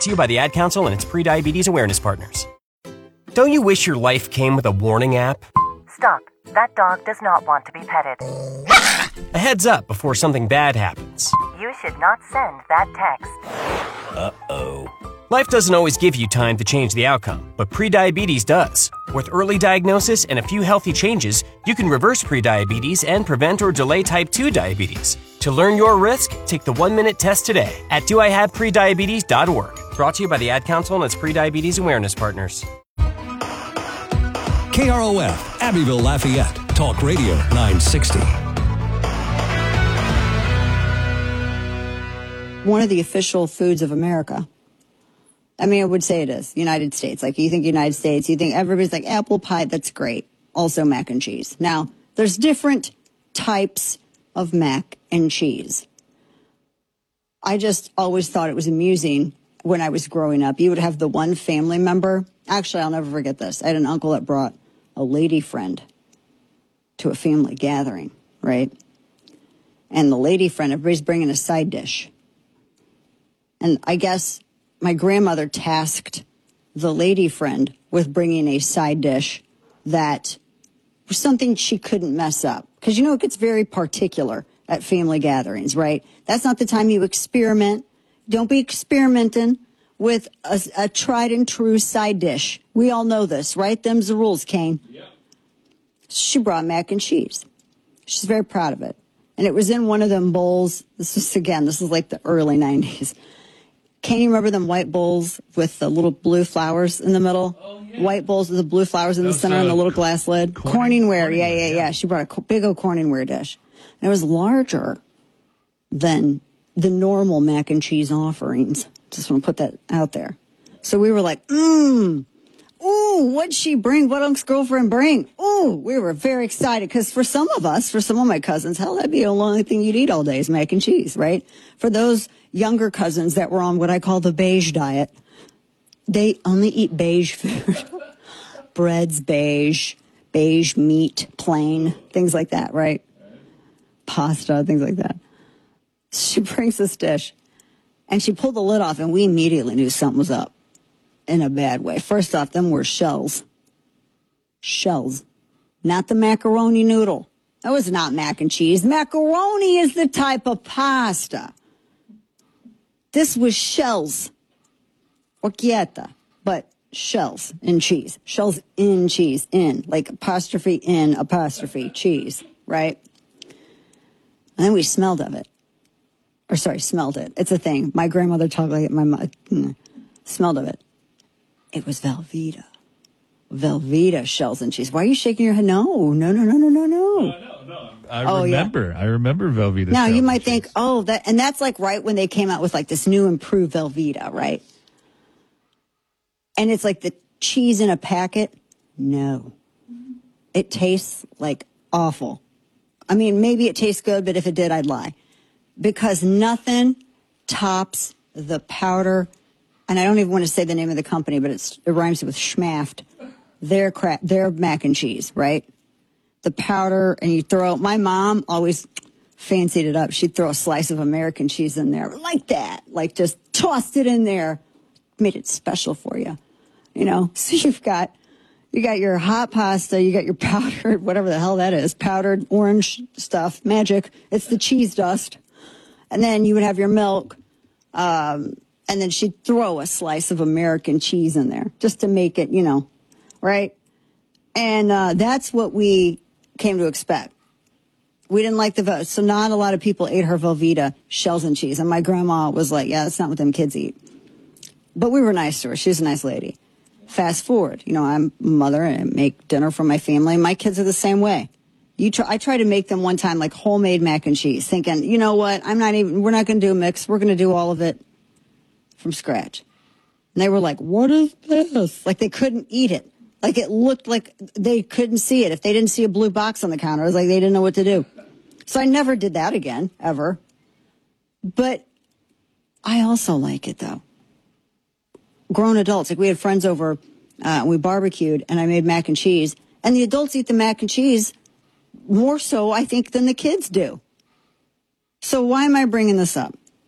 to you by the Ad Council and its pre-diabetes awareness partners. Don't you wish your life came with a warning app? Stop. That dog does not want to be petted. A heads up before something bad happens. You should not send that text. Uh-oh. Life doesn't always give you time to change the outcome, but prediabetes does. With early diagnosis and a few healthy changes, you can reverse prediabetes and prevent or delay type 2 diabetes. To learn your risk, take the 1-minute test today at doihaveprediabetes.org. Brought to you by the Ad Council and its pre-diabetes awareness partners. KROF, Abbeville, Lafayette, Talk Radio 960. One of the official foods of America. I mean, I would say it is. United States. Like, you think United States, you think everybody's like, apple pie, that's great. Also mac and cheese. Now, there's different types of mac and cheese. I just always thought it was amusing when I was growing up. You would have the one family member. Actually, I'll never forget this. I had an uncle that brought a lady friend to a family gathering, right? And the lady friend, everybody's bringing a side dish. And I guess my grandmother tasked the lady friend with bringing a side dish that was something she couldn't mess up. Because, it gets very particular at family gatherings, right? That's not the time you experiment. Don't be experimenting with a tried and true side dish. We all know this, right? Them's the rules, Kane. Yeah. She brought mac and cheese. She's very proud of it. And it was in one of them bowls. This is like the early 90s. Can you remember them white bowls with the little blue flowers in the middle? Oh, yeah. White bowls with the blue flowers in the center and the little glass lid. Corningware. Yeah. She brought a big old Corningware dish. And it was larger than the normal mac and cheese offerings. Just want to put that out there. So we were like, ooh, what'd she bring? What Unc's girlfriend bring? Ooh, we were very excited because for some of my cousins, hell, that'd be the only thing you'd eat all day is mac and cheese, right? For those younger cousins that were on what I call the beige diet, they only eat beige food. Breads, beige meat, plain, things like that, right? Pasta, things like that. She brings this dish, and she pulled the lid off, and we immediately knew something was up in a bad way. First off, them were shells. Shells. Not the macaroni noodle. That was not mac and cheese. Macaroni is the type of pasta. This was shells. Occhietta, but shells in cheese. Shells in cheese, like apostrophe in apostrophe cheese, right? And then we smelled it. It's a thing. My grandmother talked like it. My mother smelled of it. It was Velveeta. Velveeta shells and cheese. Why are you shaking your head? No. I remember Velveeta. Now you might think, and that's like right when they came out with like this new improved Velveeta, right? And it's like the cheese in a packet. No, it tastes like awful. I mean, maybe it tastes good, but if it did, I'd lie. Because nothing tops the powder, and I don't even want to say the name of the company, but it rhymes with Schmaft. Their mac and cheese, right? The powder, and you throw. My mom always fancied it up. She'd throw a slice of American cheese in there, like that, like just tossed it in there, made it special for you, So you've got your hot pasta, you got your powdered, whatever the hell that is, powdered orange stuff, magic. It's the cheese dust. And then you would have your milk, and then she'd throw a slice of American cheese in there just to make it, right? And that's what we came to expect. We didn't like so not a lot of people ate her Velveeta shells and cheese. And my grandma was like, yeah, that's not what them kids eat. But we were nice to her. She was a nice lady. Fast forward, I'm a mother and I make dinner for my family. My kids are the same way. I tried to make them one time like homemade mac and cheese, thinking, you know what? we're not going to do a mix. We're going to do all of it from scratch. And they were like, what is this? Like they couldn't eat it. Like it looked like they couldn't see it. If they didn't see a blue box on the counter, it was like they didn't know what to do. So I never did that again, ever. But I also like it though. Grown adults, like we had friends over, we barbecued and I made mac and cheese. And the adults eat the mac and cheese more so, I think, than the kids do. So why am I bringing this up?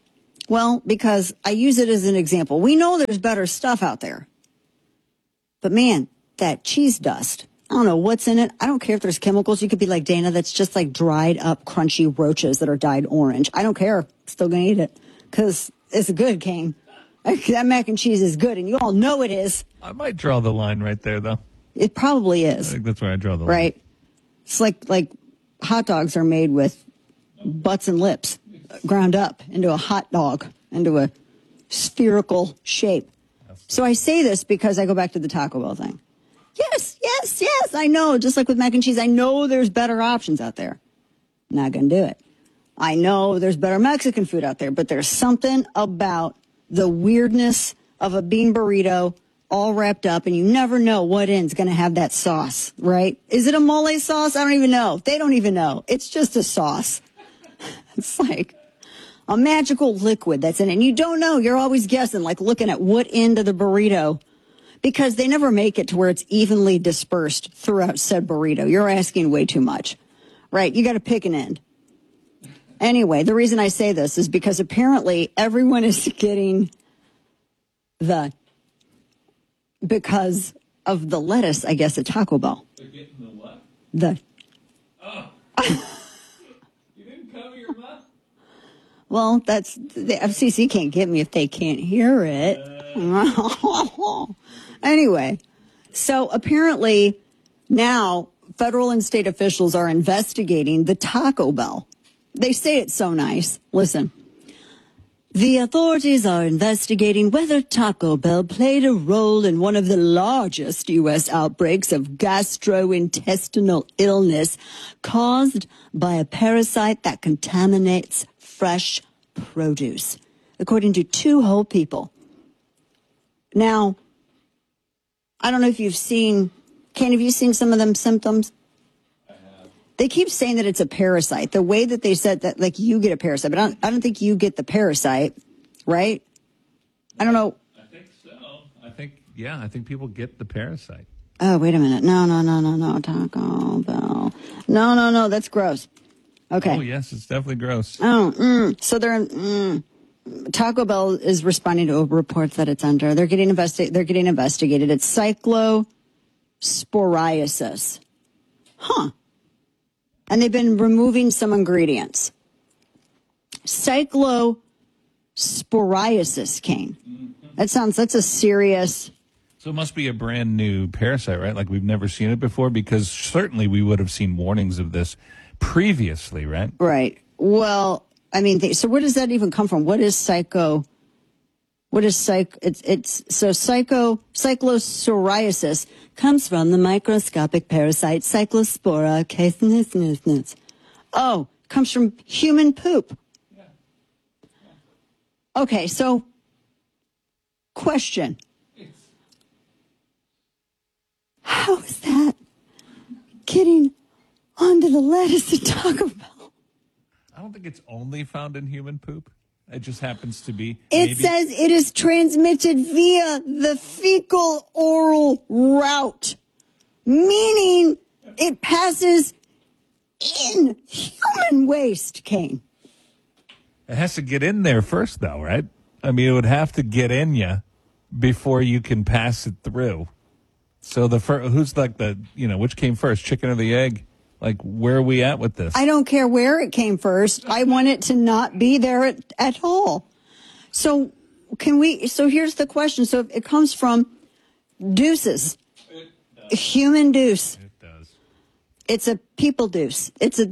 Well, because I use it as an example. We know there's better stuff out there. But man, that cheese dust, I don't know what's in it. I don't care if there's chemicals. You could be like Dana, that's just like dried up crunchy roaches that are dyed orange. I don't care. Still going to eat it because it's good, Kane. That mac and cheese is good, and you all know it is. I might draw the line right there, though. It probably is. I think that's where I draw the line. Right. It's like hot dogs are made with butts and lips ground up into a hot dog, into a spherical shape. So I say this because I go back to the Taco Bell thing. Yes, I know. Just like with mac and cheese, I know there's better options out there. Not going to do it. I know there's better Mexican food out there, but there's something about the weirdness of a bean burrito all wrapped up, and you never know what end's going to have that sauce, right? Is it a mole sauce? I don't even know. They don't even know. It's just a sauce. It's like a magical liquid that's in it. And you don't know. You're always guessing, like looking at what end of the burrito, because they never make it to where it's evenly dispersed throughout said burrito. You're asking way too much, right? You got to pick an end. Anyway, the reason I say this is because apparently everyone is getting because of the lettuce, I guess, at Taco Bell. They're getting the what? Oh. You didn't cover your mouth? Well, that's the FCC can't get me if they can't hear it. Anyway, so apparently now federal and state officials are investigating the Taco Bell. They say it's so nice. Listen. The authorities are investigating whether Taco Bell played a role in one of the largest U.S. outbreaks of gastrointestinal illness caused by a parasite that contaminates fresh produce, according to two whole people. Now, I don't know if you've seen, Ken, have you seen some of them symptoms? They keep saying that it's a parasite. The way that they said that, like, you get a parasite, but I don't think you get the parasite, right? I don't know. I think so. I think people get the parasite. Oh, wait a minute. No, Taco Bell. No, that's gross. Okay. Oh, yes, it's definitely gross. So Taco Bell is responding to a report that it's under. They're getting investigated. It's cyclosporiasis. Huh. And they've been removing some ingredients. Cyclosporiasis, Kane. That's a serious. So it must be a brand new parasite, right? Like we've never seen it before, because certainly we would have seen warnings of this previously, right? Right. Well, I mean, so where does that even come from? What is cyclosporiasis comes from the microscopic parasite Cyclospora casenis. Oh, comes from human poop. Yeah. Okay, so question. How is that getting onto the lettuce at Taco Bell? I don't think it's only found in human poop. It just happens to be. It says it is transmitted via the fecal oral route, meaning it passes in human waste, Kane. It has to get in there first, though, right? I mean, it would have to get in you before you can pass it through. So who's like which came first, chicken or the egg? Like, where are we at with this? I don't care where it came first. I want it to not be there at all. So here's the question. So if it comes from deuces, human deuce. It does. It's a people deuce.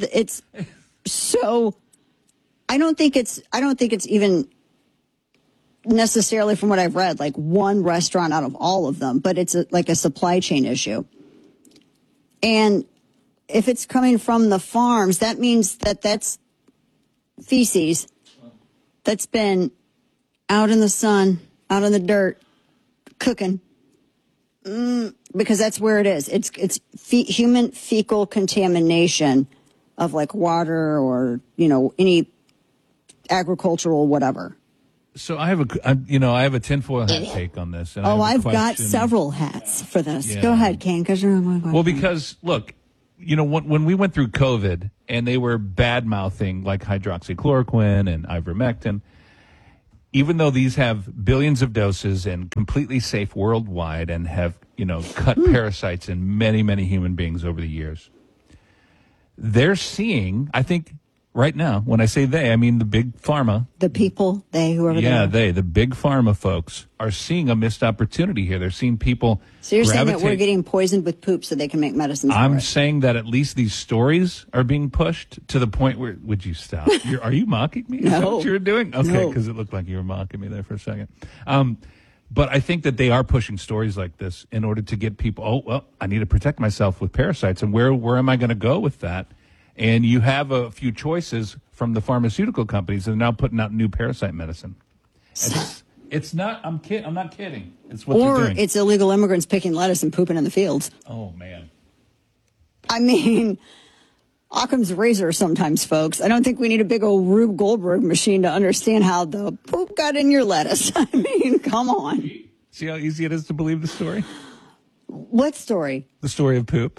So I don't think it's even necessarily, from what I've read, like one restaurant out of all of them, but it's like a supply chain issue. And if it's coming from the farms, that means that's feces that's been out in the sun, out in the dirt, cooking, because that's where it is. It's human fecal contamination of like water or, any agricultural whatever. So I have a tinfoil hat take on this. And I've got several hats for this. Yeah. Go ahead, Kane. Because look, when we went through COVID and they were bad-mouthing like hydroxychloroquine and ivermectin, even though these have billions of doses and completely safe worldwide and have, cut parasites in many, many human beings over the years, they're seeing, I think right now, when I say they, I mean the big pharma. The people, whoever they are. Yeah, the big pharma folks are seeing a missed opportunity here. They're seeing people So you're saying that we're getting poisoned with poop so they can make medicines for I'm it. saying that at least these stories are being pushed to the point where, would you stop? Are you mocking me? Is that No. what you're doing? Okay, No. because it looked like you were mocking me there for a second. But I think that they are pushing stories like this in order to get people, I need to protect myself with parasites. And where am I going to go with that? And you have a few choices from the pharmaceutical companies that are now putting out new parasite medicine. It's not, I'm not kidding. It's what they're doing. Or it's illegal immigrants picking lettuce and pooping in the fields. Oh, man. I mean, Occam's razor sometimes, folks. I don't think we need a big old Rube Goldberg machine to understand how the poop got in your lettuce. I mean, come on. See how easy it is to believe the story? What story? The story of poop.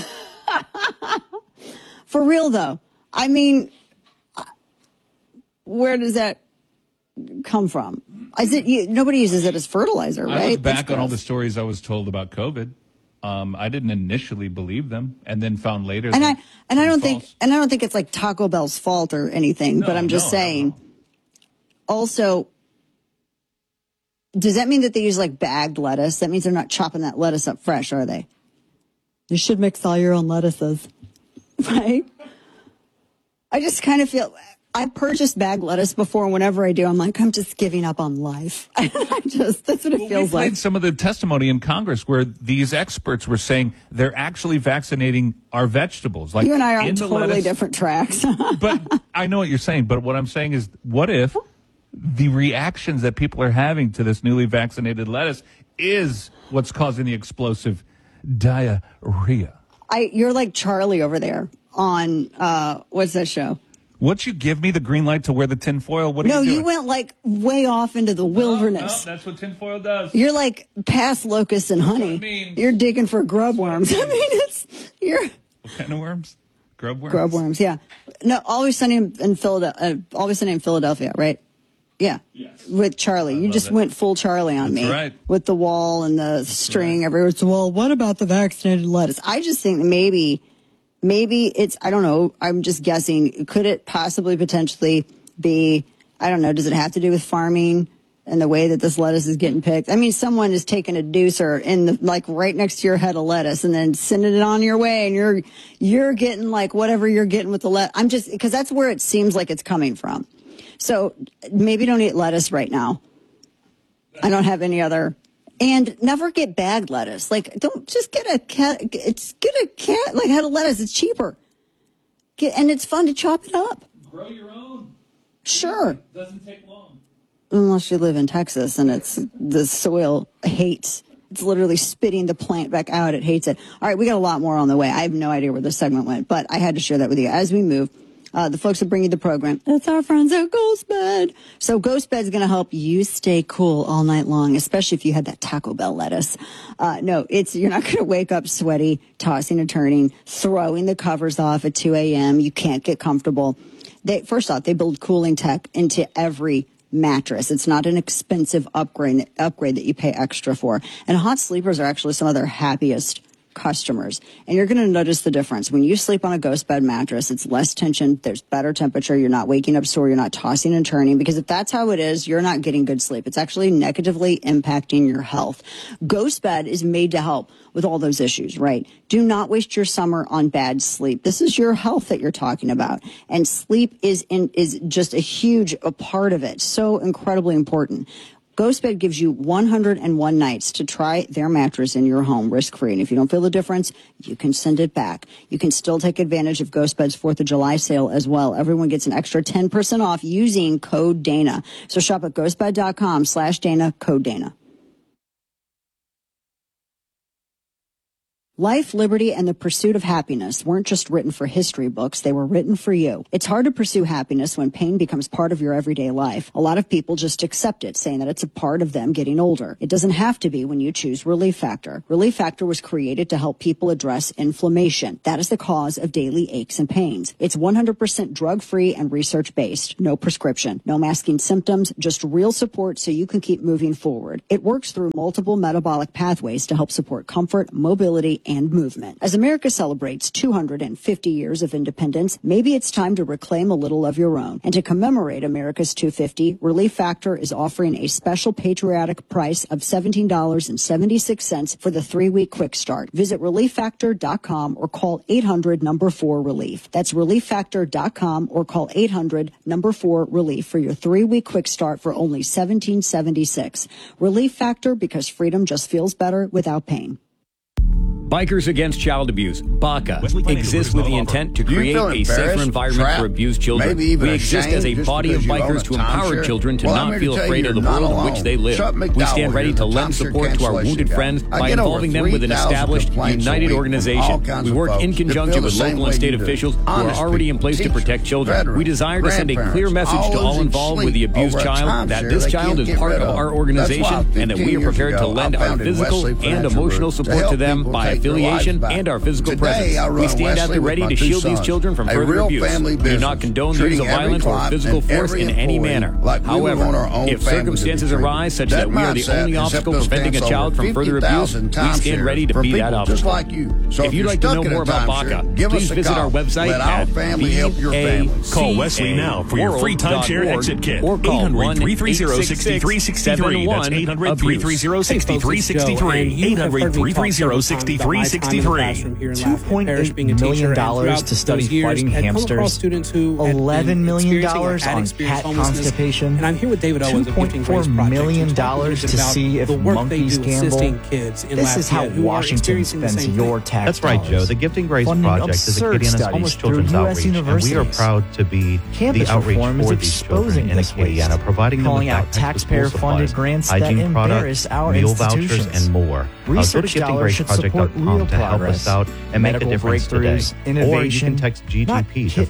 For real, though. I mean, where does that come from? Nobody uses it as fertilizer, right? I look back on all the stories I was told about COVID. I didn't initially believe them, and then found later. And I don't think it's like Taco Bell's fault or anything. But I'm just saying. Also, does that mean that they use like bagged lettuce? That means they're not chopping that lettuce up fresh, are they? You should mix all your own lettuces, right? I just kind of feel. I purchased bagged lettuce before, and whenever I do, I'm like, I'm just giving up on life. That's what it feels like. Some of the testimony in Congress where these experts were saying they're actually vaccinating our vegetables. Like you and I are on in the totally lettuce. different tracks. But I know what you're saying. But what I'm saying is, what if the reactions that people are having to this newly vaccinated lettuce is what's causing the explosive diarrhea? You're like Charlie over there on, what's that show? Once you give me the green light to wear the tinfoil, what are you doing? No, you went like way off into the wilderness. No, that's what tinfoil does. You're like past locusts and honey. I mean. You're digging for grub worms. I mean, you're What kind of worms? Grub worms? grub worms. Yeah. No, Always Sunny in Philadelphia, right? Yeah. Yes. With Charlie. You just went full Charlie on me. right. With the wall and the string everywhere. So, well, what about the vaccinated lettuce? I just think that maybe it's, I don't know, I'm just guessing. Could it possibly potentially be, I don't know, does it have to do with farming and the way that this lettuce is getting picked? I mean, someone is taking a deucer like right next to your head of lettuce and then sending it on your way, and you're getting like whatever you're getting with the lettuce. Because that's where it seems like it's coming from. So maybe don't eat lettuce right now. I don't have any other. And never get bagged lettuce. Like, don't just get a cat. Like, head of lettuce. It's cheaper. And it's fun to chop it up. Grow your own. Sure. Doesn't take long. Unless you live in Texas and the soil hates. It's literally spitting the plant back out. It hates it. All right, we got a lot more on the way. I have no idea where this segment went, but I had to share that with you. As we move, the folks that bring you the program, it's our friends at GhostBed. So GhostBed is going to help you stay cool all night long, especially if you had that Taco Bell lettuce. No, you're not going to wake up sweaty, tossing and turning, throwing the covers off at 2 a.m. You can't get comfortable. First off, they build cooling tech into every mattress. It's not an expensive upgrade that you pay extra for. And hot sleepers are actually some of their happiest customers. And you're going to notice the difference. When you sleep on a GhostBed mattress, it's less tension, there's better temperature, you're not waking up sore, you're not tossing and turning, because if that's how it is, you're not getting good sleep. It's actually negatively impacting your health. GhostBed is made to help with all those issues, right? Do not waste your summer on bad sleep. This is your health that you're talking about. And sleep is just a part of it. So incredibly important. GhostBed gives you 101 nights to try their mattress in your home risk-free. And if you don't feel the difference, you can send it back. You can still take advantage of GhostBed's 4th of July sale as well. Everyone gets an extra 10% off using code Dana. So shop at ghostbed.com/Dana, code Dana. Life, liberty, and the pursuit of happiness weren't just written for history books, they were written for you. It's hard to pursue happiness when pain becomes part of your everyday life. A lot of people just accept it, saying that it's a part of them getting older. It doesn't have to be when you choose Relief Factor. Relief Factor was created to help people address inflammation. That is the cause of daily aches and pains. It's 100% drug-free and research-based. No prescription, no masking symptoms, just real support so you can keep moving forward. It works through multiple metabolic pathways to help support comfort, mobility, and movement. As America celebrates 250 years of independence, maybe it's time to reclaim a little of your own. And to commemorate America's 250, Relief Factor is offering a special patriotic price of $17.76 for the 3-week quick start. Visit ReliefFactor.com or call 800-4RELIEF. That's ReliefFactor.com or call 800-4RELIEF for your 3-week quick start for only $17.76. Relief Factor, because freedom just feels better without pain. Bikers Against Child Abuse, BACA, exists with the intent to create a safer environment for abused children. We exist as a body of bikers to empower children to not feel afraid of the world in which they live. We stand ready to lend support to our wounded friends by involving them with an established, united organization. We work in conjunction with local and state officials who are already in place to protect children. We desire to send a clear message to all involved with the abused child that this child is part of our organization and that we are prepared to lend our physical and emotional support to them by affiliation and our physical presence. We stand at the ready to shield these children from further abuse. We do not condone the use of violence or physical force in any manner. However, if circumstances arise such that we are the only obstacle preventing a child from further abuse, we stand ready to be that obstacle. If you'd like to know more about BACA, please visit our website at BACA. Call Wesley now for your free timeshare exit kit. Or call 800-330-6363. That's 800-330-6363. 800-330-6363. $2.8 million to study fighting hamsters, $11 million on cat constipation, and I'm here with David Owens of Gifting Grace $2.4 Project million to see if monkeys gamble. This is how Washington spends your tax That's right, Joe. The Gifting Grace Project is Acadiana's homeless children's outreach, and we are proud to be the outreach for these children in Acadiana, providing them with backpacks, tax-payer-funded grants hygiene products, meal vouchers, and more. Go to giftinggraceproject.com to help us out and make a difference today. Or you can text GGP to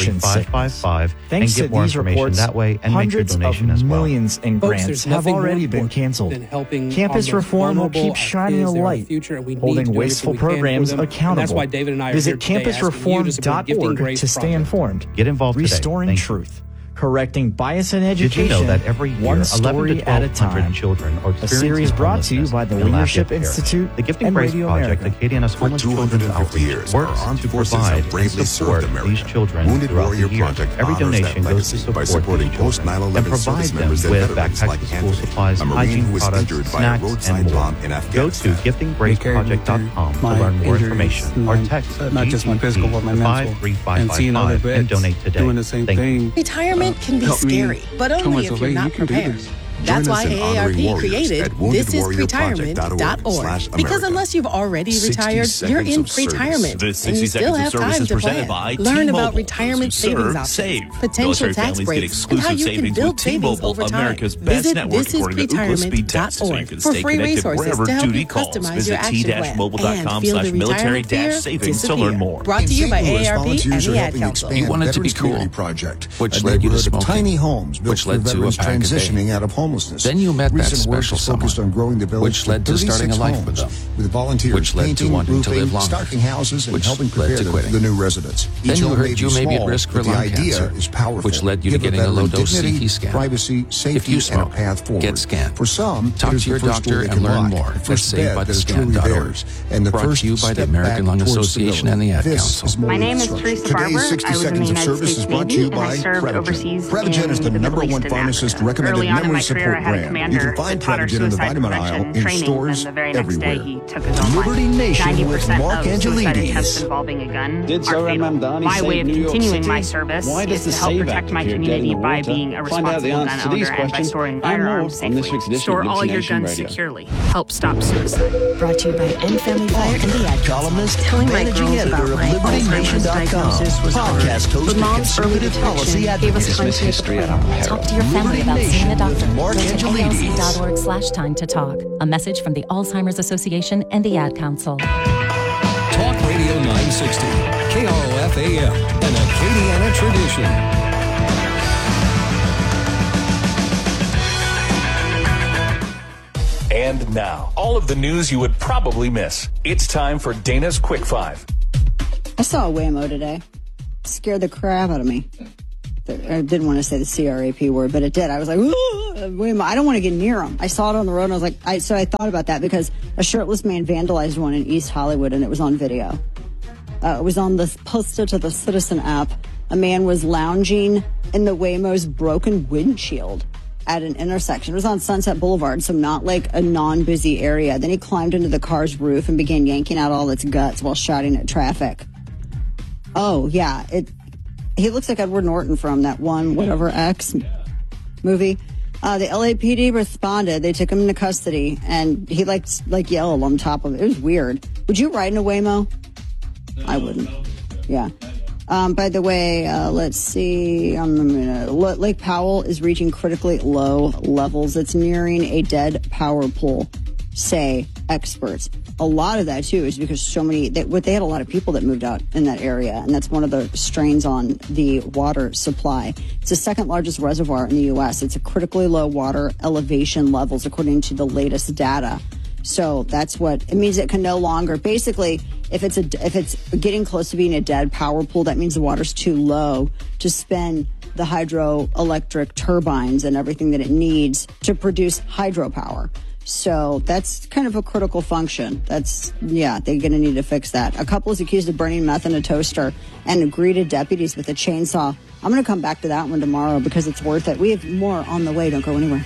53555 and get more information that way and make your donation as well. Millions in grants have already been canceled. Campus reform will keep shining a light, holding wasteful programs accountable. That's why David and I Visit campusreform.org to stay informed. Get involved today. Restoring truth. Correcting bias in education. Did you know that every year, one story 11 to 1200 children are a series brought to you by the Leadership Institute the Gifting and Grace Radio Project, America. Acadiana's homeless children's outreach, works to provide and support these children throughout the year. Every donation goes to support these children and provide them with backpacks with school supplies, hygiene products, snacks, and more. Go to giftinggraceproject.com to learn more information or text GGP to 53555 and donate today. Thank you. Retirement can be scary, but only if you're not prepared. That's why AARP created thisisretirement.org. Because unless you've already retired, you're in retirement, and you still have time to plan. Learn about retirement savings options, potential tax breaks, and how you can build savings over time. Visit thisisretirement.org for free resources to help you customize your action plan and feel the retirement fear disappear. Brought to you by AARP and the Ad Council. You wanted to be cool, which led you to smoking, tiny homes which led to a transitioning out of homelessness. Then you met that special someone, which led to starting a life with them, with volunteers, which led to wanting to live longer, starting houses, and helping prepare the new residents. Then you heard you may be at risk for lung cancer, which led you to getting a low-dose CT scan. Privacy, safety, if you smoke, get scanned. For some, talk to your doctor and learn more at SaveByTheScan.org. Brought to you by the American Lung Association and the Ad Council. My name is Teresa Barber. I was in the United States Navy, and I served overseas Prevegen is the #1 pharmacist recommended memory support I had a commander you can find taught our Prevegen in the suicide vitamin aisle prevention in training, stores and the very next everywhere. day he took his own Liberty life. Nation 90% with Mark of suicide Angelides. attempts involving a gun are fatal. My way of continuing my service is to help protect my community by being a responsible gun owner and by storing firearms safely. Store all your guns securely. Help stop suicide. Brought to you by End Family Fire and the Ad Columnist, telling my managing girls editor about of my Alzheimer's diagnosis was hard. podcast host But and Mom's early conservative policy detection gave us time to make a plan. Talk to your family about seeing a doctor. Mark Go to Angelides. ALZ.org/time to talk. A message from the Alzheimer's Association and the Ad Council. Talk Radio 960, KROF AM, an Acadiana tradition. And now, all of the news you would probably miss. It's time for Dana's Quick 5. I saw a Waymo today. It scared the crap out of me. I didn't want to say the CRAP word, but it did. I was like, Waymo, I don't want to get near them. I saw it on the road, and I was like, so I thought about that because a shirtless man vandalized one in East Hollywood, and it was on video. It was on the posted to the Citizen app. A man was lounging in the Waymo's broken windshield at an intersection. It was on Sunset Boulevard, so not like a non-busy area. Then he climbed into the car's roof and began yanking out all its guts while shouting at traffic. Oh, yeah. He looks like Edward Norton from that one, whatever, X movie. The LAPD responded. They took him into custody, and he like yelled on top of it. It was weird. Would you ride in a Waymo? I wouldn't. Yeah. By the way, let's see. Lake Powell is reaching critically low levels. It's nearing a dead power pool, say experts. A lot of that, too, is because they had a lot of people that moved out in that area, and that's one of the strains on the water supply. It's the second largest reservoir in the U.S. It's a critically low water elevation levels, according to the latest data. So that's what it means. It can no longer, basically, if it's getting close to being a dead power pool, that means the water's too low to spin the hydroelectric turbines and everything that it needs to produce hydropower. So that's kind of a critical function. They're going to need to fix that. A couple is accused of burning meth in a toaster and greeted deputies with a chainsaw. I'm going to come back to that one tomorrow because it's worth it. We have more on the way. Don't go anywhere.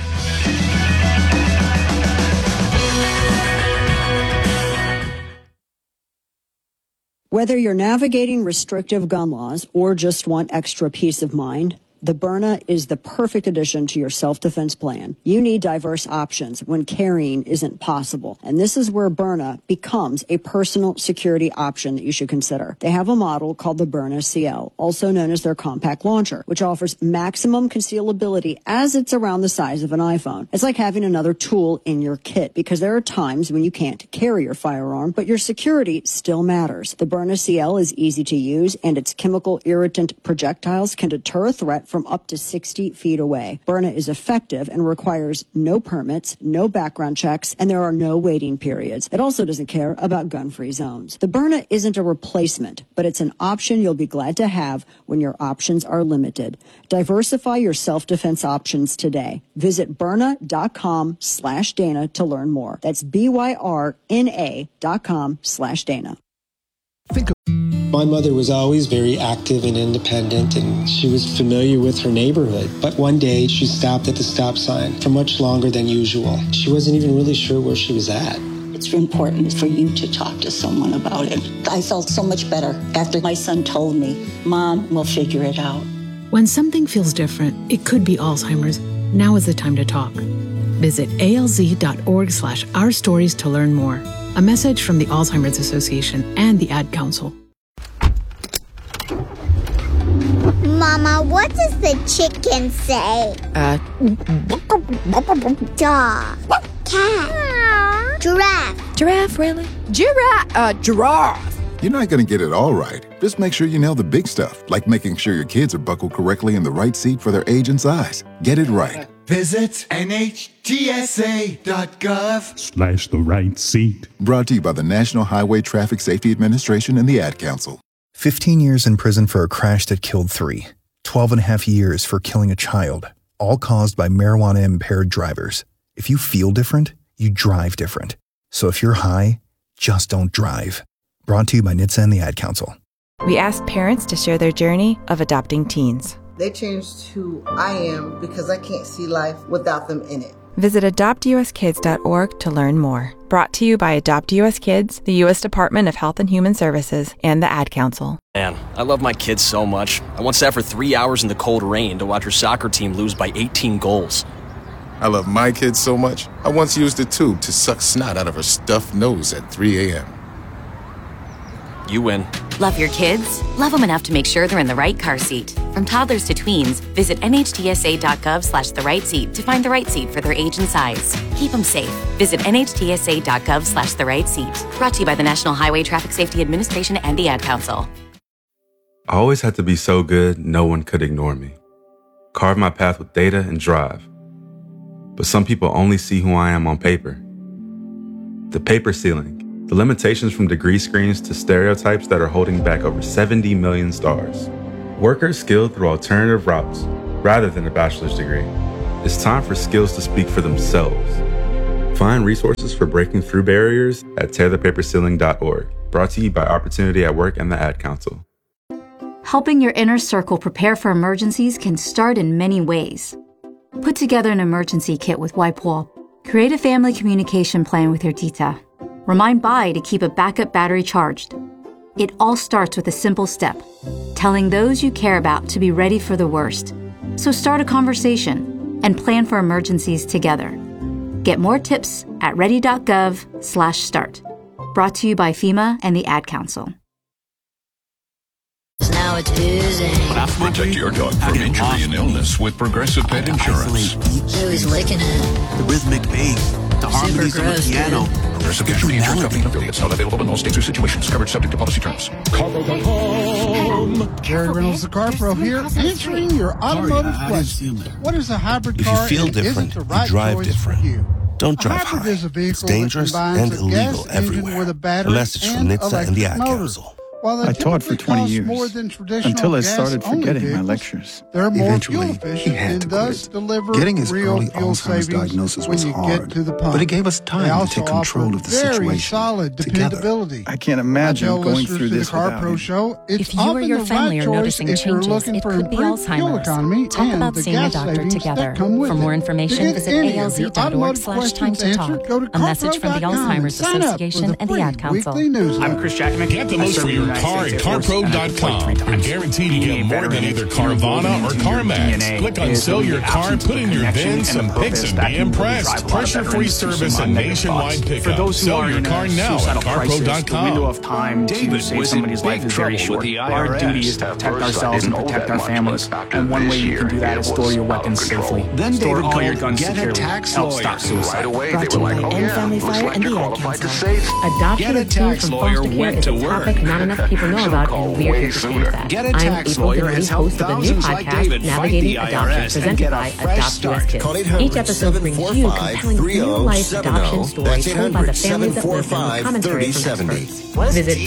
Whether you're navigating restrictive gun laws or just want extra peace of mind, the Byrna is the perfect addition to your self-defense plan. You need diverse options when carrying isn't possible. And this is where Byrna becomes a personal security option that you should consider. They have a model called the Byrna CL, also known as their compact launcher, which offers maximum concealability as it's around the size of an iPhone. It's like having another tool in your kit because there are times when you can't carry your firearm, but your security still matters. The Byrna CL is easy to use, and its chemical irritant projectiles can deter a threat from up to 60 feet away. Byrna is effective and requires no permits, no background checks, and there are no waiting periods. It also doesn't care about gun-free zones. The Byrna isn't a replacement, but it's an option you'll be glad to have when your options are limited. Diversify your self-defense options today. Visit Byrna.com/Dana to learn more. That's BYRNA.com/Dana. My mother was always very active and independent, and she was familiar with her neighborhood. But one day, she stopped at the stop sign for much longer than usual. She wasn't even really sure where she was at. It's important for you to talk to someone about it. I felt so much better after my son told me, Mom, we'll figure it out. When something feels different, it could be Alzheimer's. Now is the time to talk. Visit alz.org/ourstories to learn more. A message from the Alzheimer's Association and the Ad Council. Mama, what does the chicken say? Dog. Cat. Giraffe. Giraffe, really? Giraffe. You're not going to get it all right. Just make sure you nail the big stuff, like making sure your kids are buckled correctly in the right seat for their age and size. Get it right. Visit NHTSA.gov/the right seat. Brought to you by the National Highway Traffic Safety Administration and the Ad Council. 15 years in prison for a crash that killed 3. 12 and a half years for killing a child, all caused by marijuana-impaired drivers. If you feel different, you drive different. So if you're high, just don't drive. Brought to you by NHTSA and the Ad Council. We asked parents to share their journey of adopting teens. They changed who I am because I can't see life without them in it. Visit adoptuskids.org to learn more. Brought to you by Adopt US Kids, the U.S. Department of Health and Human Services, and the Ad Council. Man, I love my kids so much. I once sat for 3 hours in the cold rain to watch her soccer team lose by 18 goals. I love my kids so much, I once used a tube to suck snot out of her stuffed nose at 3 a.m. You win. Love your kids? Love them enough to make sure they're in the right car seat. From toddlers to tweens, visit nhtsa.gov/the-right-seat to find the right seat for their age and size. Keep them safe. Visit nhtsa.gov/the-right-seat. Brought to you by the National Highway Traffic Safety Administration and the Ad Council. I always had to be so good, no one could ignore me. Carve my path with data and drive. But some people only see who I am on paper. The paper ceiling. The limitations from degree screens to stereotypes that are holding back over 70 million stars. Workers skilled through alternative routes rather than a bachelor's degree. It's time for skills to speak for themselves. Find resources for breaking through barriers at tearthepaperceiling.org. Brought to you by Opportunity at Work and the Ad Council. Helping your inner circle prepare for emergencies can start in many ways. Put together an emergency kit with Wipewall. Create a family communication plan with your tita. Remind Bai to keep a backup battery charged. It all starts with a simple step, telling those you care about to be ready for the worst. So start a conversation and plan for emergencies together. Get more tips at ready.gov/start. Brought to you by FEMA and the Ad Council. Now it's busy. Protect your dog from injury and illness with Progressive Pet Insurance. Who's licking it? The rhythmic bass, the harmonies on the piano. Progressive Casualty Insurance Company affiliates not available in all states or situations. Covered subject to policy terms. Carpro.com. Gary Reynolds, the Car Pro here, answering your automotive question. What is a hybrid car? If you feel different, you drive different. Don't drive high. It's dangerous and illegal everywhere. A message from NHTSA and the Ad Council. I taught for 20 years, until I started forgetting my lectures. Eventually, he had to quit. Getting his early Alzheimer's diagnosis was hard, but it gave us time to take control of the situation together. I can't imagine going through this without him. If you or your family are noticing changes, it could be Alzheimer's. Talk about seeing a doctor together. For more information, visit alz.org/time-to-talk. A message from the Alzheimer's Association and the Ad Council. I'm Chris Jackman. Get the most for your car at carpro.com. You're guaranteed to get more than either Carvana or CarMax. Click on Sell Your Car, put in your VIN, some pics, and be impressed. Pressure-free service and nationwide pickup. Sell your car now at carpro.com. Window of time to save somebody's life is very short. Our duty is to protect ourselves and protect our families. And one way you can do that is store your weapons safely. Store all your guns securely. Help stop suicide. Brought to you by End Family Fire and the Ad Council. Adoption of teen from foster care is a topic not enough people know about, and we're here to change that. I'm April Dinwiddie, host of the new podcast, Navigating Adoption, presented by Adopt US Kids. Each episode brings you compelling real-life adoption stories told by the families that live and commentary from experts. Visit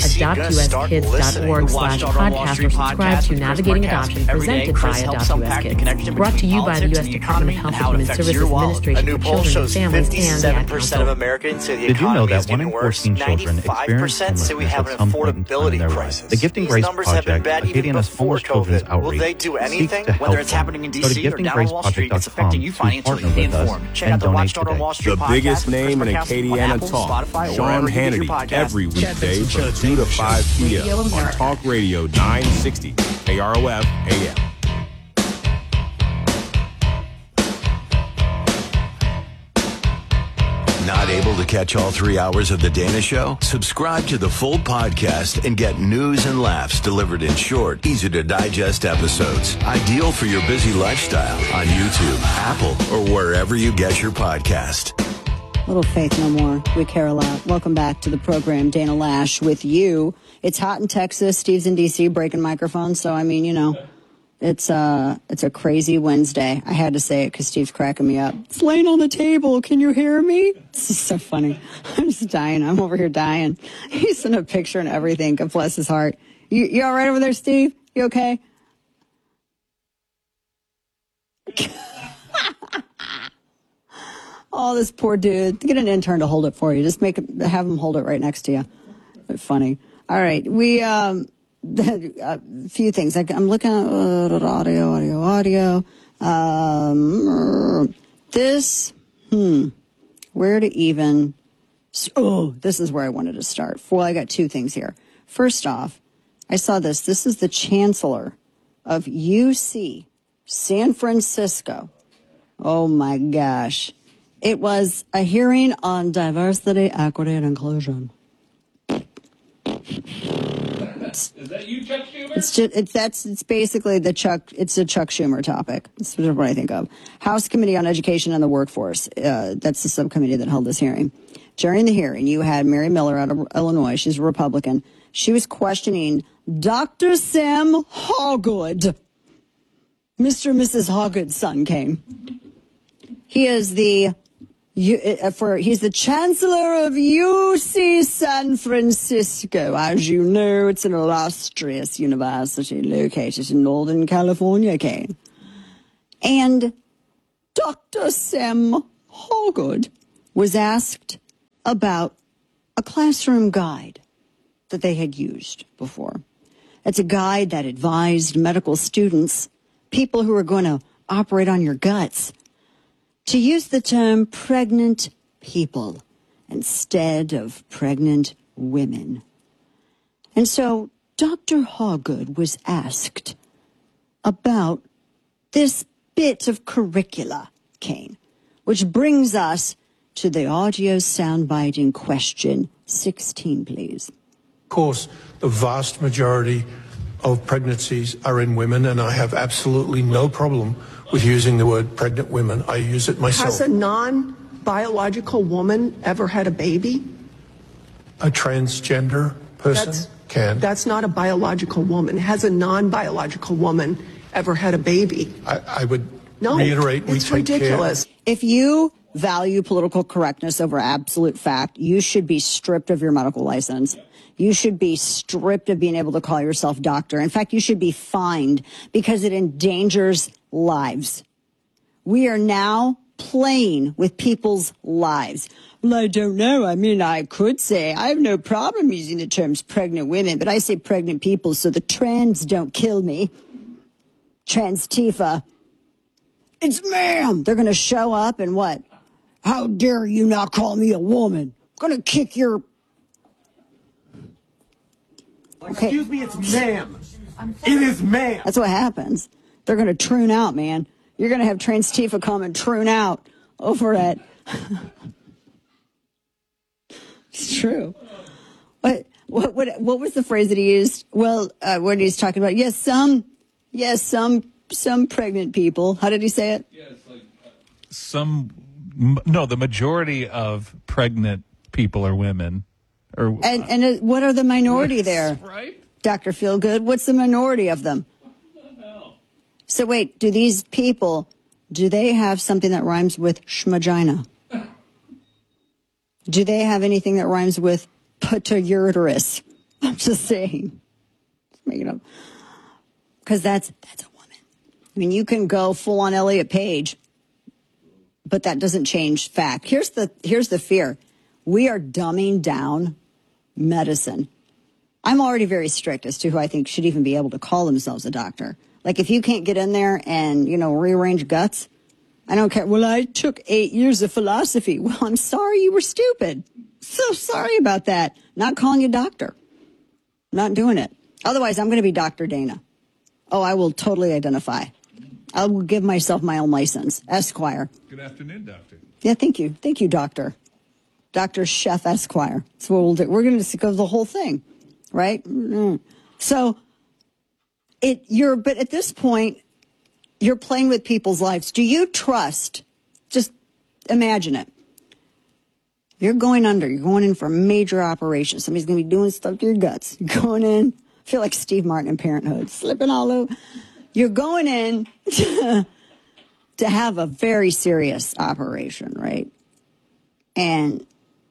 adoptuskids.org/podcast or subscribe to Navigating Adoption, presented by Adopt US Kids. Brought to you by the U.S. Department of Health and Human Services Administration for Children and Families and the Ad Council. Did you know that 1 in 14 children experience homelessness at some point in time in their lives? The Gifting Grace Project, Acadiana's homeless children's outreach, seeks to help them. Go to giftinggraceproject.com to partner with us and donate today. The biggest name in Acadiana talk, Sean Hannity, every weekday from 2 to 5 p.m. on Talk Radio 960 KROF AM. Not able to catch all 3 hours of The Dana Show? Subscribe to the full podcast and get news and laughs delivered in short, easy-to-digest episodes. Ideal for your busy lifestyle on YouTube, Apple, or wherever you get your podcast. Little faith no more. We care a lot. Welcome back to the program. Dana Lash with you. It's hot in Texas. Steve's in D.C. breaking microphones. So, I mean, you know, it's a crazy Wednesday. I had to say it because Steve's cracking me up. It's laying on the table. Can you hear me? This is so funny. I'm just dying. I'm over here dying. He sent a picture and everything. God bless his heart. You all right over there, Steve? You okay? Oh, this poor dude. Get an intern to hold it for you. Just have him hold it right next to you. But funny. All right. We, a few things. I'm looking at audio. This, where to even, this is where I wanted to start. Well, I got 2 things here. First off, I saw this. This is the chancellor of UC San Francisco. Oh my gosh. It was a hearing on diversity, equity, and inclusion. Is that you, Chuck Schumer? It's basically the Chuck Schumer topic. That's what I think of. House Committee on Education and the Workforce. That's the subcommittee that held this hearing. During the hearing, you had Mary Miller out of Illinois. She's a Republican. She was questioning Dr. Sam Hawgood. Mr. and Mrs. Hawgood's son came. He is he's the chancellor of UC San Francisco. As you know, it's an illustrious university located in Northern California, Kane. And Dr. Sam Hawgood was asked about a classroom guide that they had used before. It's a guide that advised medical students, people who are going to operate on your guts, to use the term pregnant people instead of pregnant women. And so Dr. Hawgood was asked about this bit of curricula, Kane, which brings us to the audio soundbite in question 16, please. Of course, the vast majority of pregnancies are in women, and I have absolutely no problem with using the word pregnant women. I use it myself. Has a non-biological woman ever had a baby? A transgender person can. That's not a biological woman. Has a non-biological woman ever had a baby? I would reiterate, we it's take ridiculous. care. If you value political correctness over absolute fact, you should be stripped of your medical license. You should be stripped of being able to call yourself doctor. In fact, you should be fined because it endangers lives. We are now playing with people's lives. Well, I don't know. I mean, I could say I have no problem using the terms pregnant women, but I say pregnant people so the trans don't kill me. Trans-Tifa. It's ma'am. They're going to show up and what? How dare you not call me a woman? I'm going to kick your... Okay. Excuse me, it's ma'am. It is ma'am. That's what happens. They're going to troon out, man. You're going to have Trans-Tifa come and troon out over it. It's true. What was the phrase that he used? Well, when he's talking about, some pregnant people. How did he say it? Yeah, it's like the majority of pregnant people are women. And what are the minority there? Right? Dr. Feelgood, what's the minority of them? So wait, do these people, do they have something that rhymes with schmagina? Do they have anything that rhymes with pituitary? I'm just saying. Just making it up. Because that's a woman. I mean, you can go full on Elliot Page, but that doesn't change fact. Here's the fear. We are dumbing down medicine. I'm already very strict as to who I think should even be able to call themselves a doctor. Like, if you can't get in there and, rearrange guts, I don't care. Well, I took 8 years of philosophy. Well, I'm sorry you were stupid. So sorry about that. Not calling you doctor. Not doing it. Otherwise, I'm going to be Dr. Dana. Oh, I will totally identify. I will give myself my own license. Esquire. Good afternoon, doctor. Yeah, thank you. Thank you, doctor. Dr. Chef Esquire. That's what we'll do. We're going to go the whole thing, right? So, but at this point, you're playing with people's lives. Do you trust? Just imagine it. You're going in for a major operation. Somebody's going to be doing stuff to your guts. You're going in. I feel like Steve Martin in Parenthood, slipping all over. You're going in to have a very serious operation, right? And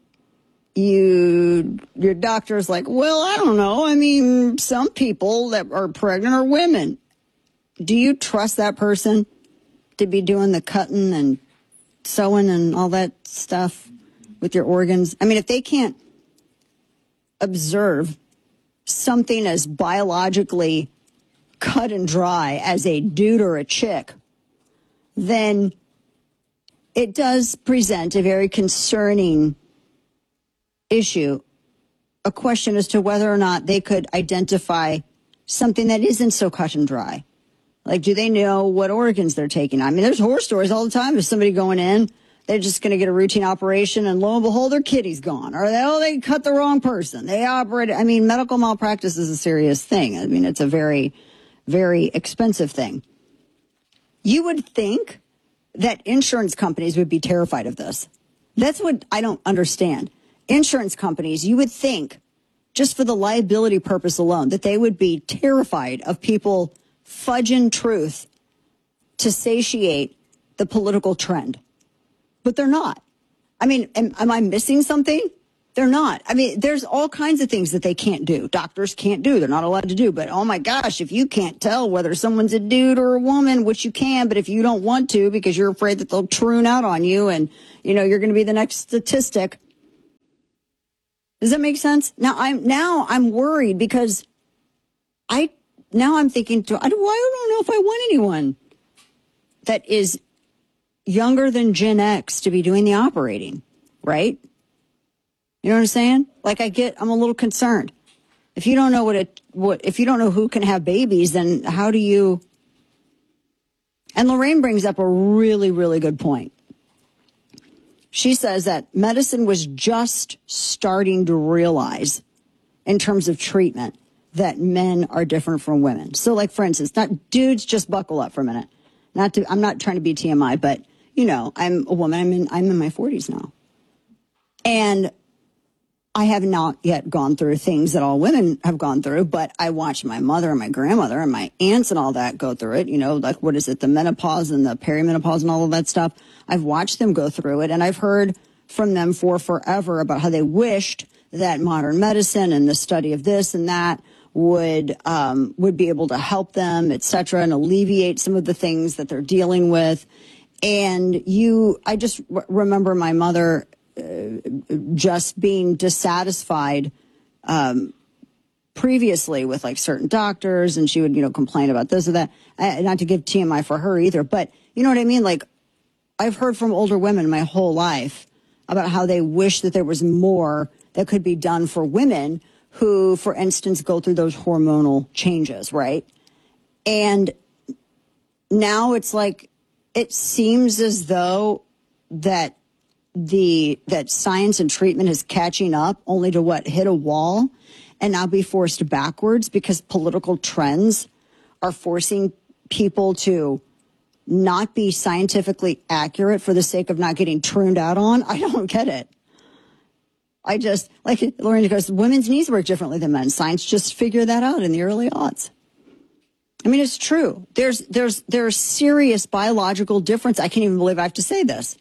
your doctor's like, well, I don't know. I mean, some people that are pregnant are women. Do you trust that person to be doing the cutting and sewing and all that stuff with your organs? I mean, if they can't observe something as biologically cut and dry as a dude or a chick, then it does present a very concerning issue, a question as to whether or not they could identify something that isn't so cut and dry. Like, do they know what organs they're taking? I mean, there's horror stories all the time of somebody going in, they're just going to get a routine operation, and lo and behold, their kitty's gone. Or they cut the wrong person. They operated. I mean, medical malpractice is a serious thing. I mean, it's a very, very expensive thing. You would think that insurance companies would be terrified of this. That's what I don't understand. Insurance companies, you would think, just for the liability purpose alone, that they would be terrified of people fudging truth to satiate the political trend. But they're not. I mean, am I missing something? They're not. I mean, there's all kinds of things that they can't do. Doctors can't do. They're not allowed to do. But, oh, my gosh, if you can't tell whether someone's a dude or a woman, which you can, but if you don't want to because you're afraid that they'll troon out on you and, you're going to be the next statistic. Does that make sense? Now I'm worried because I'm thinking, I don't know if I want anyone that is younger than Gen X to be doing the operating, right? You know what I'm saying? Like I'm a little concerned. If you don't know if you don't know who can have babies, then how do you? And Lorraine brings up a really, really good point. She says that medicine was just starting to realize, in terms of treatment, that men are different from women. So, like, for instance, not dudes, just buckle up for a minute. I'm not trying to be TMI, but I'm a woman. I'm in my 40s now, and I have not yet gone through things that all women have gone through. But I watched my mother and my grandmother and my aunts and all that go through it. Like what is it, the menopause and the perimenopause and all of that stuff. I've watched them go through it, and I've heard from them for forever about how they wished that modern medicine and the study of this and that would be able to help them, et cetera, and alleviate some of the things that they're dealing with. And I just remember my mother just being dissatisfied previously with like certain doctors, and she would, complain about this or that. Not to give TMI for her either, but you know what I mean? Like, I've heard from older women my whole life about how they wish that there was more that could be done for women who, for instance, go through those hormonal changes, right? And now it's like, it seems as though that science and treatment is catching up, only to hit a wall and now be forced backwards because political trends are forcing people to not be scientifically accurate for the sake of not getting turned out on. I don't get it. I just, like Lorraine goes, women's knees work differently than men's. Science just figured that out in the early aughts. I mean, it's true. There's serious biological difference. I can't even believe I have to say this.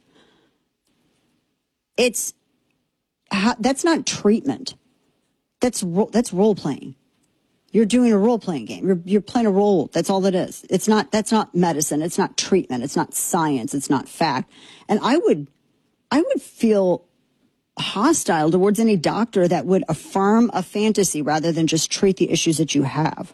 That's not treatment. That's role playing. You're doing a role playing game. You're playing a role. That's all it is. That's not medicine. It's not treatment. It's not science. It's not fact. And I would feel hostile towards any doctor that would affirm a fantasy rather than just treat the issues that you have.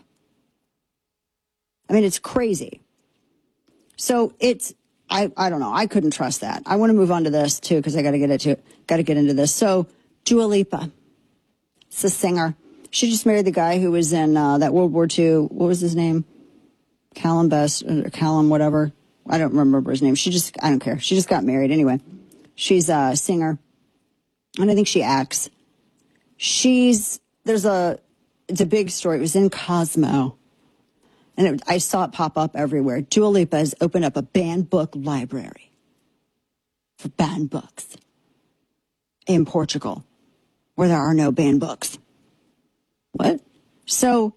I mean, it's crazy. So I don't know. I couldn't trust that. I want to move on to this too, because I got to get into this. So Dua Lipa, it's a singer. She just married the guy who was in that World War II. What was his name? Callum Best, or Callum whatever. I don't remember his name. I don't care. She just got married anyway. She's a singer, and I think she acts. It's a big story. It was in Cosmo. And I saw it pop up everywhere. Dua Lipa has opened up a banned book library for banned books in Portugal, where there are no banned books. What? So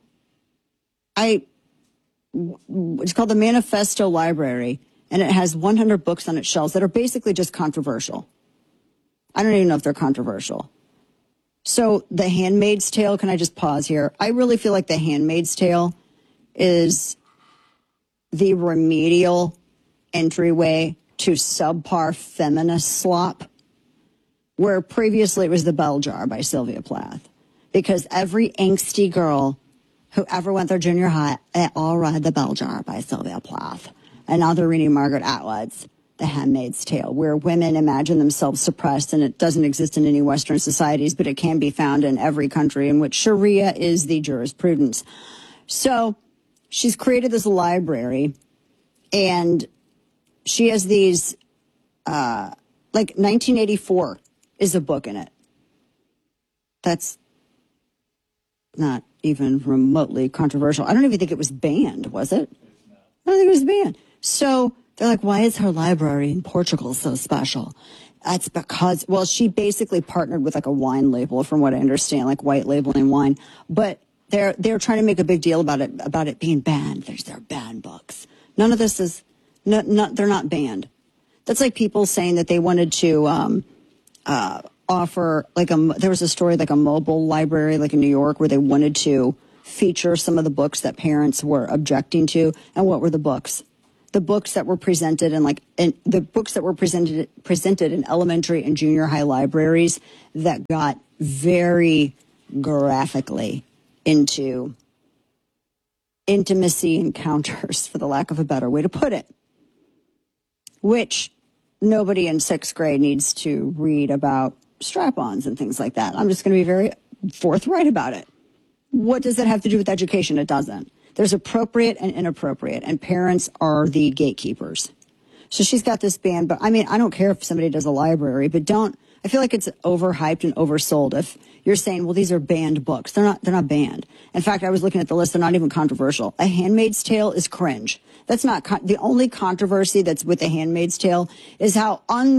it's called the Manifesto Library, and it has 100 books on its shelves that are basically just controversial. I don't even know if they're controversial. So The Handmaid's Tale, can I just pause here? I really feel like The Handmaid's Tale is the remedial entryway to subpar feminist slop, where previously it was The Bell Jar by Sylvia Plath. Because every angsty girl who ever went through junior high, they all read The Bell Jar by Sylvia Plath. And now they're reading Margaret Atwood's The Handmaid's Tale, where women imagine themselves suppressed, and it doesn't exist in any Western societies, but it can be found in every country in which Sharia is the jurisprudence. So she's created this library, and she has these Like 1984 is a book in it. That's not even remotely controversial. I don't even think it was banned, was it? I don't think it was banned. So they're like, why is her library in Portugal so special? That's because, well, she basically partnered with like a wine label, from what I understand, like white labeling wine. But they're trying to make a big deal about it being banned. They're banned books. None of this is, they're not banned. That's like people saying that they wanted to offer, like there was a story like a mobile library like in New York where they wanted to feature some of the books that parents were objecting to. And what were the books? The books that were presented presented in elementary and junior high libraries that got very graphically into intimacy encounters, for the lack of a better way to put it, which nobody in 6th grade needs to read about strap-ons and things like that. I'm just going to be very forthright about it. What does that have to do with education? It doesn't. There's appropriate and inappropriate, and parents are the gatekeepers. So she's got this band, but I mean, I don't care if somebody does a library, but I feel like it's overhyped and oversold if you're saying, well, these are banned books. They're not banned. In fact, I was looking at the list. They're not even controversial. A Handmaid's Tale is cringe. That's not the only controversy that's with The Handmaid's Tale is how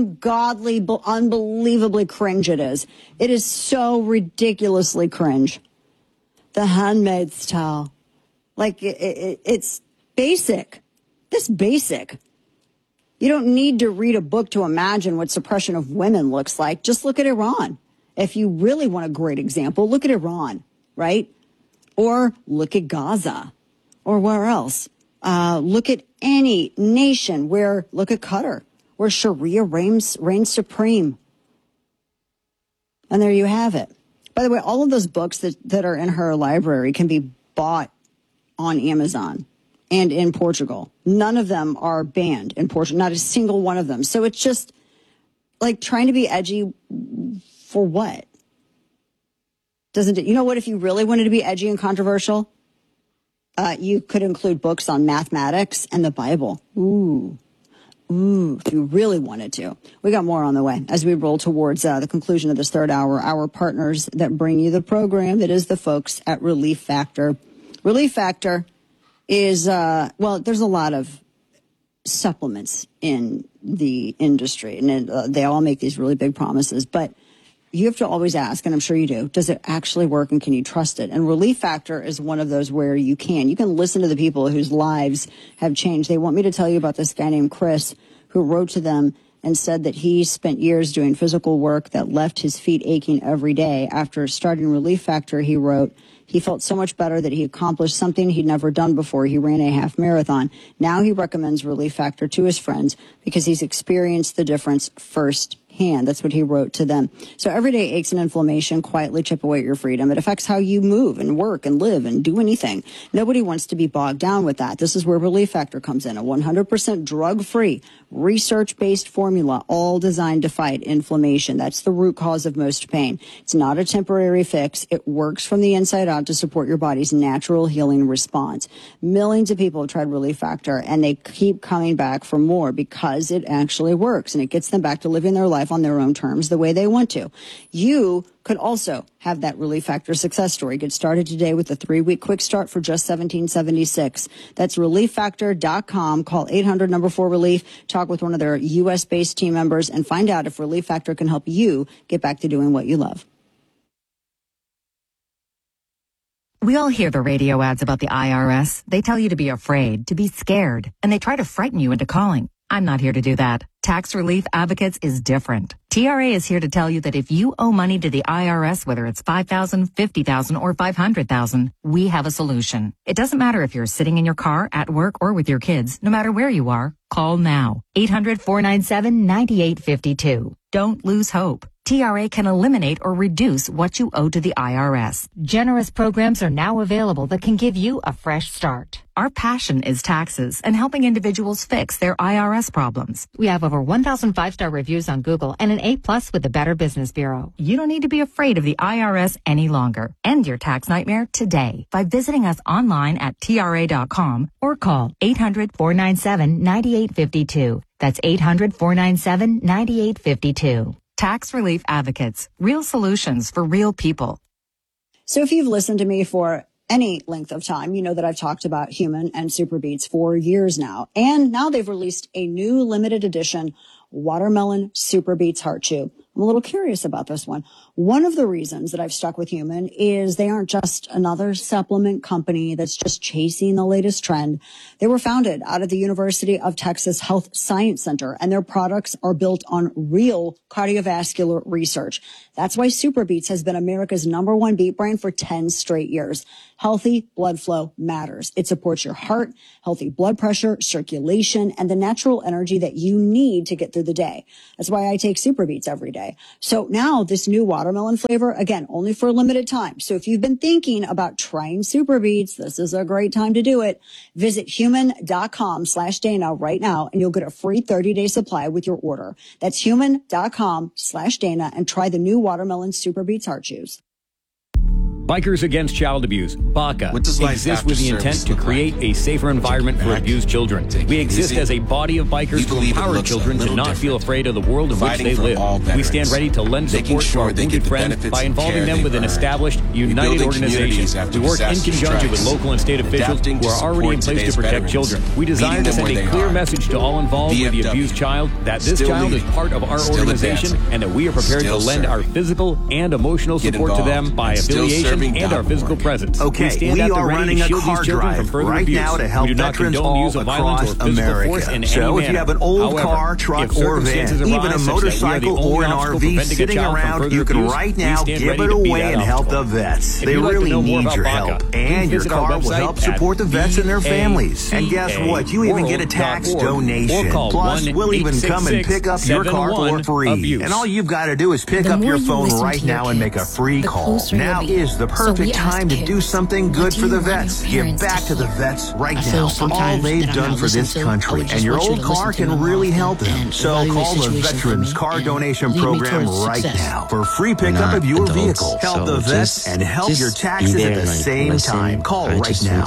unbelievably cringe it is. It is so ridiculously cringe. The Handmaid's Tale. Like, it's basic. This basic. You don't need to read a book to imagine what suppression of women looks like. Just look at Iran. If you really want a great example, look at Iran, right? Or look at Gaza. Or where else? Look at any nation look at Qatar, where Sharia reigns supreme. And there you have it. By the way, all of those books that are in her library can be bought on Amazon and in Portugal. None of them are banned in Portugal, not a single one of them. So it's just like trying to be edgy for what? Doesn't it? You know what? If you really wanted to be edgy and controversial, you could include books on mathematics and the Bible. Ooh, if you really wanted to. We got more on the way as we roll towards the conclusion of this third hour. Our partners that bring you the program, that is the folks at Relief Factor. Relief Factor is, there's a lot of supplements in the industry, and they all make these really big promises, but you have to always ask, and I'm sure you do, does it actually work and can you trust it? And Relief Factor is one of those where you can listen to the people whose lives have changed. They want me to tell you about this guy named Chris who wrote to them and said that he spent years doing physical work that left his feet aching every day. After starting Relief Factor, he wrote, he felt so much better that he accomplished something he'd never done before. He ran a half marathon. Now he recommends Relief Factor to his friends because he's experienced the difference firsthand. That's what he wrote to them. So everyday aches and inflammation quietly chip away at your freedom. It affects how you move and work and live and do anything. Nobody wants to be bogged down with that. This is where Relief Factor comes in. A 100% drug-free, research-based formula, all designed to fight inflammation. That's the root cause of most pain. It's not a temporary fix. It works from the inside out to support your body's natural healing response. Millions of people have tried Relief Factor, and they keep coming back for more because it actually works, and it gets them back to living their life on their own terms the way they want to. You could also have that Relief Factor success story. Get started today with a 3-week quick start for just $17.76. That's ReliefFactor.com. Call 800-4RELIEF. Talk with one of their U.S.-based team members and find out if Relief Factor can help you get back to doing what you love. We all hear the radio ads about the IRS. They tell you to be afraid, to be scared, and they try to frighten you into calling. I'm not here to do that. Tax Relief Advocates is different. TRA is here to tell you that if you owe money to the IRS, whether it's $5,000, $50,000, or $500,000, we have a solution. It doesn't matter if you're sitting in your car, at work, or with your kids. No matter where you are, call now. 800-497-9852. Don't lose hope. TRA can eliminate or reduce what you owe to the IRS. Generous programs are now available that can give you a fresh start. Our passion is taxes and helping individuals fix their IRS problems. We have over 1,000 5-star reviews on Google and an A+ with the Better Business Bureau. You don't need to be afraid of the IRS any longer. End your tax nightmare today by visiting us online at TRA.com or call 800-497-9852. That's 800-497-9852. Tax Relief Advocates. Real solutions for real people. So if you've listened to me for any length of time, you know that I've talked about Human and Super Beets for years now. And now they've released a new limited edition Watermelon Super Beets Heart Chew. I'm a little curious about this one. One of the reasons that I've stuck with Human is they aren't just another supplement company that's just chasing the latest trend. They were founded out of the University of Texas Health Science Center, and their products are built on real cardiovascular research. That's why Super Beets has been America's #1 beet brand for 10 straight years. Healthy blood flow matters. It supports your heart, healthy blood pressure, circulation, and the natural energy that you need to get through the day. That's why I take Super Beets every day. So now this new watermelon flavor, again, only for a limited time. So if you've been thinking about trying Super Beets, this is a great time to do it. Visit human.com/Dana right now, and you'll get a free 30-day supply with your order. That's human.com/Dana, and try the new watermelon Super Beets Heart Chews. Bikers Against Child Abuse, BACA, exists with the intent to create a safer environment for abused children. We exist as a body of bikers to empower children to not feel afraid of the world in which they live. We stand ready to lend support to our wounded friends by involving them with an established, united organization. We work in conjunction with local and state officials who are already in place to protect children. We desire to send a clear message to all involved with the abused child that this child is part of our organization and that we are prepared to lend our physical and emotional support to them by affiliation and our physical presence. Okay, we are running a car drive right now to help veterans all across America. So if you have an old car, truck, or van, even a motorcycle or an RV sitting around, you can right now give it away and help the vets. They really need your help. And your car will help support the vets and their families. And guess what? You even get a tax donation. Plus, we'll even come and pick up your car for free. And all you've got to do is pick up your phone right now and make a free call. Now is the perfect time to do something good for the vets. Give back to the vets right now for all they've done for this country. And your old car can really help them. So call the Veterans Car Donation Program right now for free pickup of your vehicle. Help the vets and help your taxes at the same time. Call right now.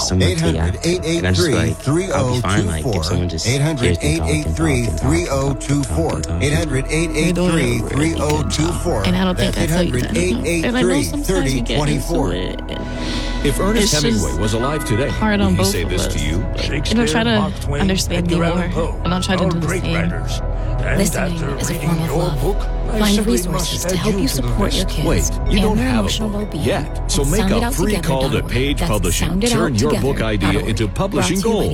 800-883-3024. 800-883-3024. 800-883-3024. And I don't think I tell you that. They're like, no, sometimes you get into it. If Ernest Hemingway was alive today, would he say this to you? And I'll try to understand me more, and I'll try to do the same. Listening is a form of love. Find resources to help you support your kids. Wait, you don't have a book book yet. So make a free call to Page Publishing. Turn your book idea into publishing gold.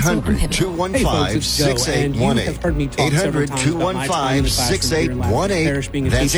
800-215-6818. 800-215-6818. That's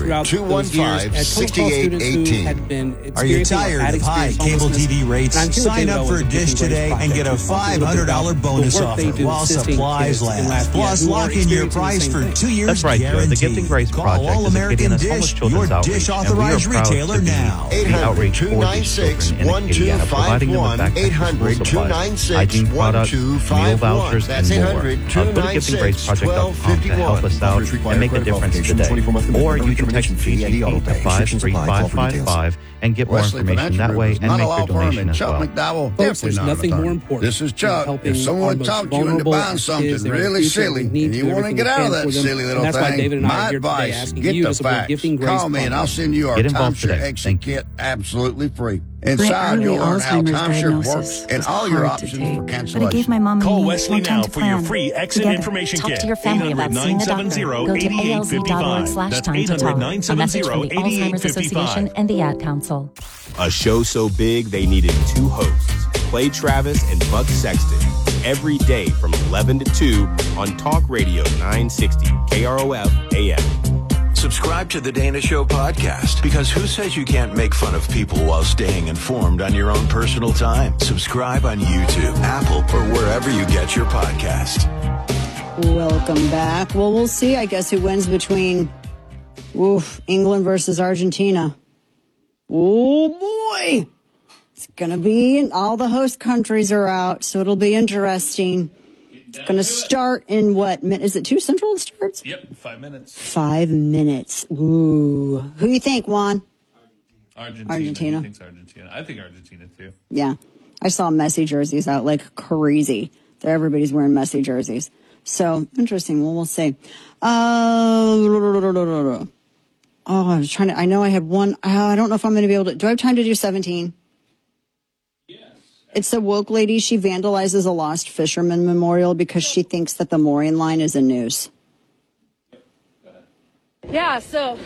800-215-6818. Are you tired of high cable TV rates? Sign up for Dish today and get a $500 bonus offer while supplies last. Plus, lock in your price for 2 years. That's right, Joe. The Gifting Grace Project All is American a homeless Dish, children's your outreach, Dish and we are authorized proud retailer to be now. the outreach for these children in Acadiana, providing them with backpacks, school supplies, hygiene products, meal vouchers, and more. Go to GiftingGraceProject.com to help us out and make a difference today. Or you can text GG to 53555 and get more information that way and make your donation as well. There's nothing more important. This is Chuck. If someone talked you into buying something really silly and you want to get out of that silly little thing, my advice, get the facts. Call me and I'll send you our timeshare exit kit absolutely free. Inside, you'll learn how timeshare works and all your options for cancellation. But it gave my mom Call Wesley now for your free exit information kit. Talk to your family about seeing a doctor. Go to alz.org/time to talk. A message from the Alzheimer's Association and the Ad Council. A show so big they needed two hosts, Clay Travis and Buck Sexton, every day from 11 to 2 on Talk Radio 960 KROF AM. Subscribe to the Dana Show podcast, because who says you can't make fun of people while staying informed on your own personal time? Subscribe on YouTube, Apple, or wherever you get your podcast. Welcome back. Well, we'll see, I guess, who wins between England versus Argentina. Oh, boy. It's going to be, all the host countries are out, so it'll be interesting. It's going to start in what? Is it 2 Central it starts? Yep, 5 minutes. 5 minutes. Ooh. Who do you think, Juan? Argentina. He thinks Argentina. I think Argentina, too. Yeah. I saw Messi jerseys out like crazy. Everybody's wearing Messi jerseys. So interesting. Well, we'll see. I was trying to, I know I had one. I don't know if I'm going to be able to. Do I have time to do 17? Yes. It's the woke lady. She vandalizes a lost fisherman memorial because she thinks that the mooring line is a noose. Yeah, so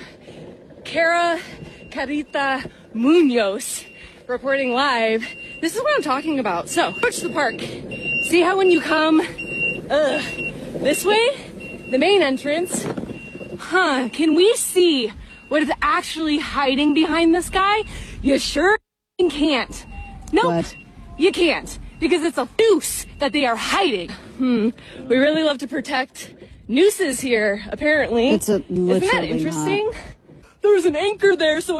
Carita Munoz reporting live. This is what I'm talking about. So, approach the park. See how when you come this way, the main entrance, can we see what is actually hiding behind this guy? You sure can't. Nope, what? You can't, because it's a noose that they are hiding. We really love to protect nooses here, apparently. It's Isn't that interesting? There's an anchor there, so